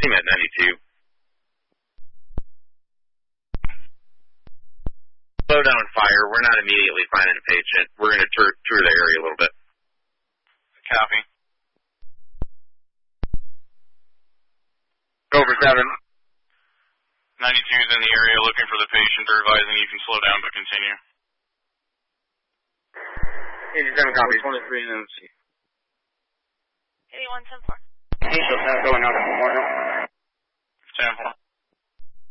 team at 92. Slow down and fire. We're not immediately finding a patient. We're going to tour the area a little bit. Copy. Go for 7. 92 is in the area looking for the patient. They're advising you can slow down but continue. 87 copies. 23 and MC. 81, 10-4. Angel 10 going out. 10-4.